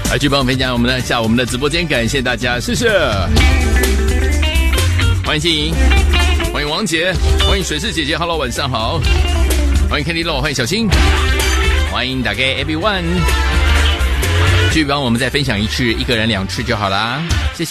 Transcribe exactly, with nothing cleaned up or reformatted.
来去帮我们分享我们的下我们的直播间，感谢大家，谢谢。欢迎静莹，欢迎王姐，欢迎水氏姐姐 ，Hello， 晚上好。欢迎 Candy Low， 欢迎小新，欢迎大家 everyone。继续帮我们再分享一次，一个人两次就好啦，谢谢。